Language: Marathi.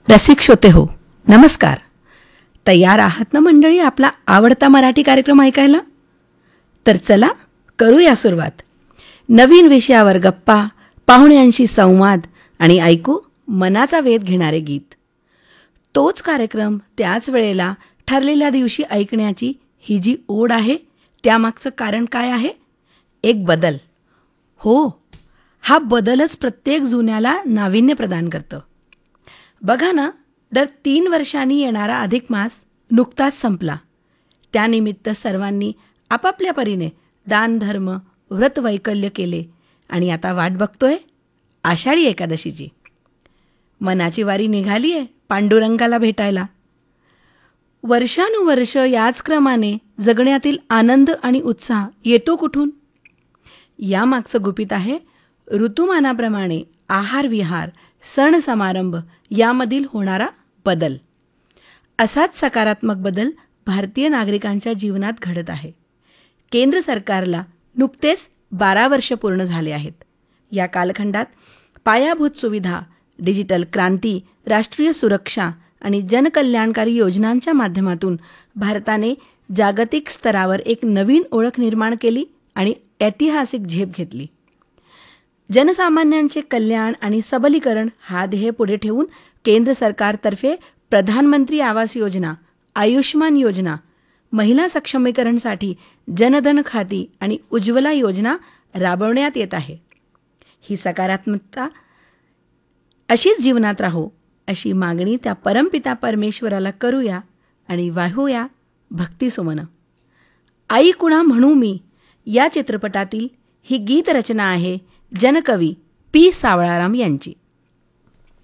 रसिक श्रोते हो, नमस्कार. तयार आहात ना मंडळी आपला आवडता मराठी कार्यक्रम ऐकायला? तर चला करूया सुरुवात. नवीन विषयावर गप्पा, पाहुण्यांशी संवाद आणि ऐकू मनाचा वेध घेणारे गीत. तोच कार्यक्रम त्याच वेळेला ठरलेल्या दिवशी ऐकण्याची ही जी ओढ आहे, त्यामागचं कारण काय आहे? एक बदल. हो, हा बदलच प्रत्येक जुन्याला नाविन्य प्रदान करतं. बघा ना, दर 3 वर्षांनी येणारा अधिक मास नुकताच संपला. त्यानिमित्त सर्वांनी आपापल्या परीने दानधर्म, व्रतवैकल्य केले आणि आता वाट बघतोय आषाढी एकादशीची. मनाची वारी निघाली आहे पांडुरंगाला भेटायला. वर्षानुवर्ष याच क्रमाने जगण्यातील आनंद आणि उत्साह येतो कुठून? यामागचं गुपित आहे ऋतुमानाप्रमाणे आहारविहार, सण समारंभ यामधील होणारा बदल. असाच सकारात्मक बदल भारतीय नागरिकांच्या जीवनात घडत आहे. केंद्र सरकारला नुकतेच 12 वर्ष पूर्ण झाले आहेत. या कालखंडात पायाभूत सुविधा, डिजिटल क्रांती, राष्ट्रीय सुरक्षा आणि जनकल्याणकारी योजनांच्या माध्यमातून भारताने जागतिक स्तरावर एक नवीन ओळख निर्माण केली आणि ऐतिहासिक झेप घेतली. जनसामान्यांचे कल्याण आणि सबलीकरण हा ध्येय पुढे ठेवून केंद्र सरकारतर्फे प्रधानमंत्री आवास योजना, आयुष्मान योजना, महिला सक्षमीकरणसाठी जनधन खाती आणि उज्ज्वला योजना राबवण्यात येत आहे. ही सकारात्मकता अशीच जीवनात राहो अशी मागणी त्या परमपिता परमेश्वराला करूया आणि वाहूया भक्तिसुमनं. आई कुणा म्हणू मी या चित्रपटातील ही गीतरचना आहे जनकवी पी. सावळाराम यांची.